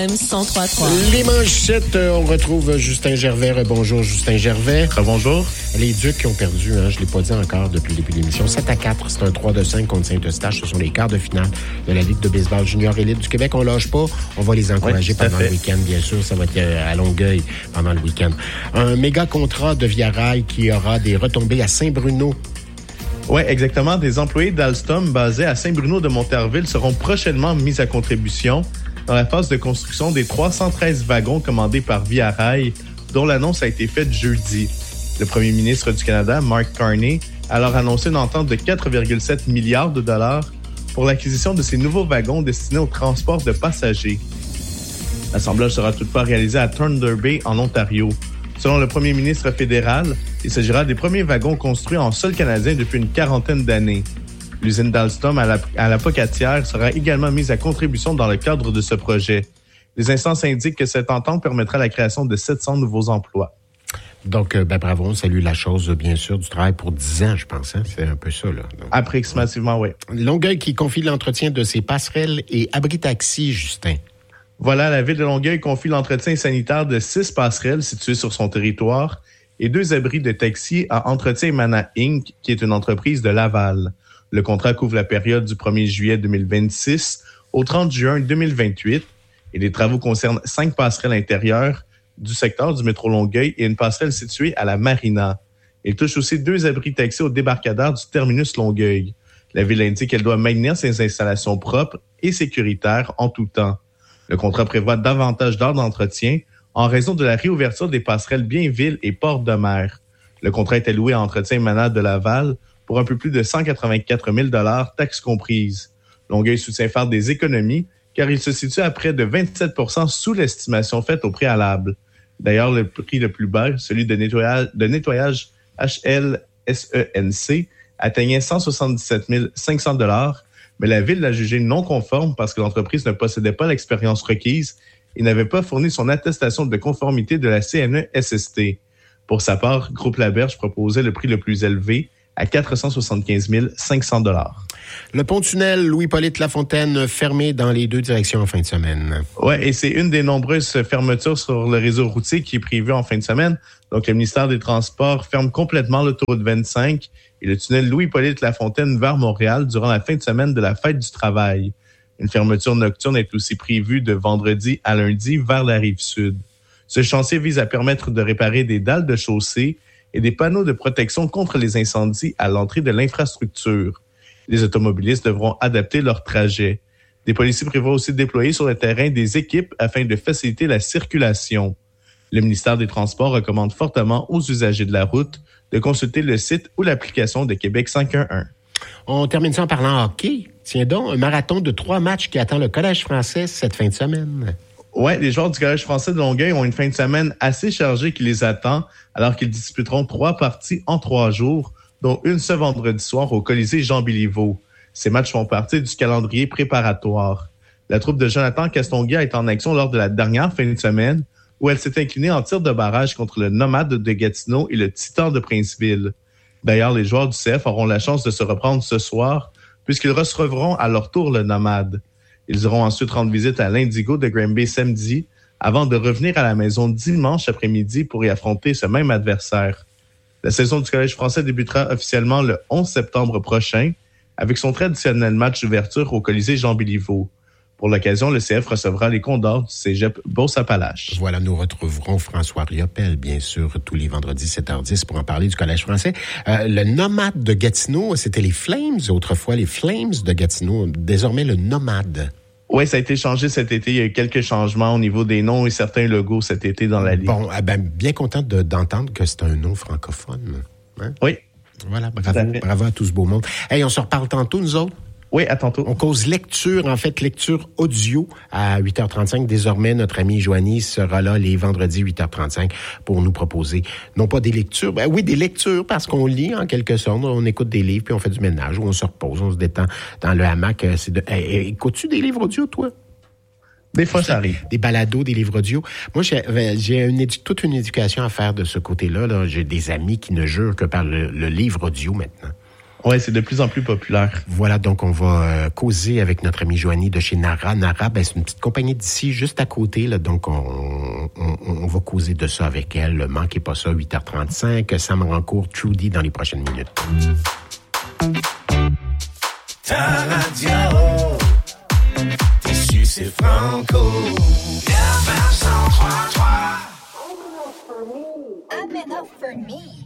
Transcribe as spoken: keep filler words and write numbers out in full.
cent trois trois. Les manchettes, euh, on retrouve Justin Gervais. Bonjour Justin Gervais. Bonjour. Les Ducs qui ont perdu, hein, je ne l'ai pas dit encore depuis le début de l'émission, sept à quatre, c'est un trois de cinq contre Saint-Eustache. Ce sont les quarts de finale de la Ligue de baseball junior élite du Québec. On lâche pas, on va les encourager oui, pendant le week-end, bien sûr. Ça va être à Longueuil pendant le week-end. Un méga contrat de Via Rail qui aura des retombées à Saint-Bruno. Oui, exactement. Des employés d'Alstom basés à Saint-Bruno de Monterville seront prochainement mis à contribution dans la phase de construction des trois cent treize wagons commandés par Via Rail, dont l'annonce a été faite jeudi. Le premier ministre du Canada, Mark Carney, a alors annoncé une entente de quatre virgule sept milliards de dollars pour l'acquisition de ces nouveaux wagons destinés au transport de passagers. L'assemblage sera toutefois réalisé à Thunder Bay, en Ontario. Selon le premier ministre fédéral, il s'agira des premiers wagons construits en sol canadien depuis une quarantaine d'années. L'usine d'Alstom à la, à la Pocatière sera également mise à contribution dans le cadre de ce projet. Les instances indiquent que cette entente permettra la création de sept cents nouveaux emplois. Donc, ben, bravo, on salue la chose, bien sûr, du travail pour dix ans, je pense. Hein? C'est un peu ça, là. Donc, approximativement, oui. Longueuil qui confie l'entretien de ses passerelles et abris taxis, Justin. Voilà, la ville de Longueuil confie l'entretien sanitaire de six passerelles situées sur son territoire et deux abris de taxi à Entretien Mana Incorporé, qui est une entreprise de Laval. Le contrat couvre la période du premier juillet deux mille vingt-six au trente juin deux mille vingt-huit et les travaux concernent cinq passerelles intérieures du secteur du métro Longueuil et une passerelle située à la Marina. Il touche aussi deux abris taxis au débarcadère du terminus Longueuil. La ville indique qu'elle doit maintenir ses installations propres et sécuritaires en tout temps. Le contrat prévoit davantage d'heures d'entretien en raison de la réouverture des passerelles Bienville et Port-de-Mer. Le contrat est alloué à Entretien Mana de Laval pour un peu plus de cent quatre-vingt-quatre mille dollars, taxes comprises. Longueuil soutient faire des économies car il se situe à près de vingt-sept pour cent sous l'estimation faite au préalable. D'ailleurs, le prix le plus bas, celui de nettoyage, de nettoyage H L S E N C, atteignait cent soixante-dix-sept mille cinq cents dollars, mais la ville l'a jugé non conforme parce que l'entreprise ne possédait pas l'expérience requise et n'avait pas fourni son attestation de conformité de la C N E S S T. Pour sa part, Groupe Laberge proposait le prix le plus élevé à quatre cent soixante-quinze mille cinq cents dollars. Le pont-tunnel Louis-Polyte Lafontaine fermé dans les deux directions en fin de semaine. Oui, et c'est une des nombreuses fermetures sur le réseau routier qui est prévue en fin de semaine. Donc, le ministère des Transports ferme complètement l'autoroute vingt-cinq et le tunnel Louis-Polyte Lafontaine vers Montréal durant la fin de semaine de la Fête du travail. Une fermeture nocturne est aussi prévue de vendredi à lundi vers la Rive-Sud. Ce chantier vise à permettre de réparer des dalles de chaussée et des panneaux de protection contre les incendies à l'entrée de l'infrastructure. Les automobilistes devront adapter leur trajet. Des policiers prévoient aussi de déployer sur le terrain des équipes afin de faciliter la circulation. Le ministère des Transports recommande fortement aux usagers de la route de consulter le site ou l'application de Québec cinq un un. On termine ça en parlant hockey. Tiens donc, un marathon de trois matchs qui attend le Collège français cette fin de semaine. Oui, les joueurs du Collège français de Longueuil ont une fin de semaine assez chargée qui les attend, alors qu'ils disputeront trois parties en trois jours, dont une ce vendredi soir au Colisée Jean Béliveau. Ces matchs font partie du calendrier préparatoire. La troupe de Jonathan Castonguay est en action lors de la dernière fin de semaine, où elle s'est inclinée en tir de barrage contre le Nomade de Gatineau et le Titan de Princeville. D'ailleurs, les joueurs du C F auront la chance de se reprendre ce soir, puisqu'ils recevront à leur tour le Nomade. Ils auront ensuite rendre visite à l'Indigo de Granby samedi, avant de revenir à la maison dimanche après-midi pour y affronter ce même adversaire. La saison du Collège français débutera officiellement le onze septembre prochain, avec son traditionnel match d'ouverture au Colisée Jean Béliveau. Pour l'occasion, le C F recevra les Condors du cégep Beauce-Appalaches. Voilà, nous retrouverons François Riopel, bien sûr, tous les vendredis sept heures dix pour en parler du Collège français. Euh, le Nomade de Gatineau, c'était les Flames autrefois, les Flames de Gatineau, désormais le Nomade. Oui, ça a été changé cet été. Il y a eu quelques changements au niveau des noms et certains logos cet été dans la Ligue. Bon, eh ben, bien content de, d'entendre que c'est un nom francophone. Hein? Oui. Voilà, bravo, bravo à tout ce beau monde. Hey, on se reparle tantôt, nous autres? Oui, à tantôt. On cause lecture, en fait, lecture audio à huit heures trente-cinq. Désormais, notre ami Joanie sera là les vendredis huit heures trente-cinq pour nous proposer, non pas des lectures, ben oui, des lectures parce qu'on lit en quelque sorte, on écoute des livres puis on fait du ménage ou on se repose, on se détend dans le hamac. C'est de... hey, écoutes-tu des livres audio, toi? Des fois, ça arrive. Des balados, des livres audio. Moi, j'ai, j'ai une édu- toute une éducation à faire de ce côté-là. Là. J'ai des amis qui ne jurent que par le, le livre audio maintenant. Ouais, c'est de plus en plus populaire. Voilà, donc on va euh, causer avec notre amie Joanie de chez Nara. Nara, ben, c'est une petite compagnie d'ici, juste à côté, là, donc on, on, on va causer de ça avec elle. Manquez pas ça, huit heures trente-cinq. Sam Rancourt, Trudy dans les prochaines minutes. Ta radio, t'es c'est Franco. neuf cent trois point trois. I'm enough for me.